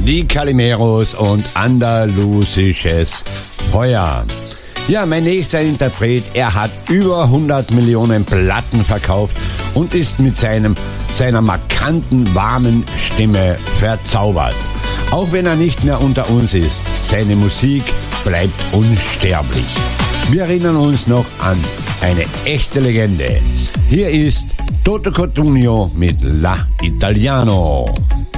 die Calimeros und andalusisches Feuer. Ja, mein nächster Interpret, er hat über 100 Millionen Platten verkauft und ist mit seiner markanten, warmen Stimme verzaubert. Auch wenn er nicht mehr unter uns ist, seine Musik bleibt unsterblich. Wir erinnern uns noch an eine echte Legende. Hier ist Toto Cutugno mit La Italiano.